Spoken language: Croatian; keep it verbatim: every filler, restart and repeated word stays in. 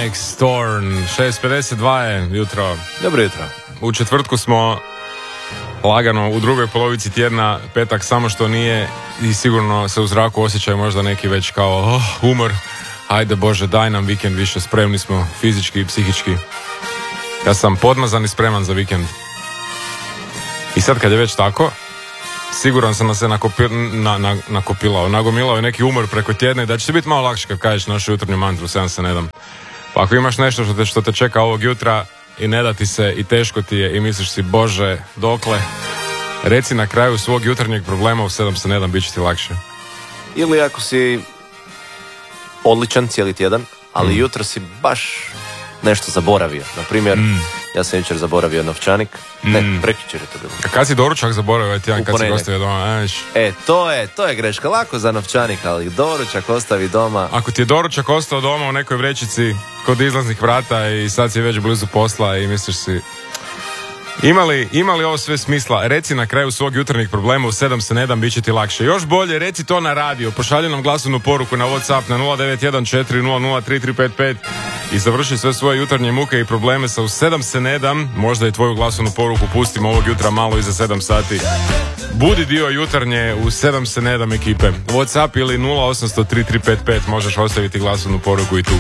Alex Thorn, šest pedeset dva je jutro. Dobro jutro. U četvrtku smo lagano u drugoj polovici tjedna, petak samo što nije i sigurno se u zraku osjećaju možda neki već kao oh, umor. Ajde Bože, daj nam vikend više, spremni smo fizički i psihički. Ja sam podmazan i spreman za vikend. I sad kad je već tako, siguran sam da se nakopi, na, na, nakopilao, nagomilao je neki umor preko tjedna i da će ti biti malo lakše kad kažeš našu jutarnju mantru, sedam se ne dam. Pa ako imaš nešto što te, što te čeka ovog jutra i ne da ti se i teško ti je i misliš si Bože, dokle, reci na kraju svog jutarnjeg problema u sedam se ne dam, bit će ti lakše. Ili ako si odličan cijeli tjedan, ali mm. jutro si baš nešto zaboravio. Na primjer, mm. ja sam jučer zaboravio novčanik. Mm. Ne, prekjučer je to bilo. A kad si doručak zaboravio ovaj tjedan, kad si ostavio doma? Eš. E, to je, to je greška. Lako za novčanik, ali doručak ostavi doma. Ako ti je doručak ostao doma u nekoj vrećici kod izlaznih vrata i sad si već blizu posla i misliš si Ima li, ima li ovo sve smisla? Reci na kraju svog jutarnjeg problema u sedam se ne dam, bit će ti lakše. Još bolje, reci to na radio. Pošalji nam glasovnu poruku na WhatsApp na nula devet jedan četiri nula nula tri tri pet pet i završi sve svoje jutarnje muke i probleme sa u sedam se ne dam. Možda i tvoju glasovnu poruku pustimo ovog jutra malo iza sedam sati. Budi dio jutarnje u sedam se ne dam ekipe. WhatsApp ili nula osam zero zero tri tri pet pet možeš ostaviti glasovnu poruku i tu.